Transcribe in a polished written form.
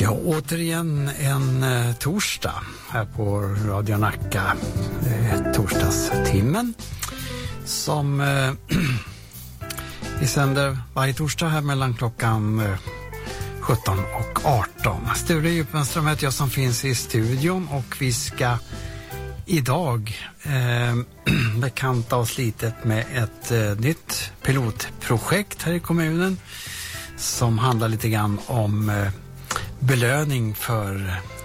Ja, återigen en torsdag här på Radio Nacka, torsdagstimmen som vi sänder varje torsdag här mellan klockan 17 och 18. Sture Djupvenström heter jag som finns i studion och vi ska idag bekanta oss lite med ett nytt pilotprojekt här i kommunen som handlar lite grann om belöning för